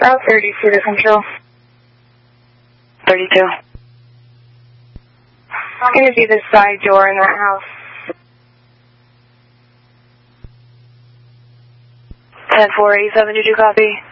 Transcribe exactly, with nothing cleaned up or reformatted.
South thirty, Cedar Control. thirty-two. It's going to be the side door in that house. ten four eighty-seven, did you copy?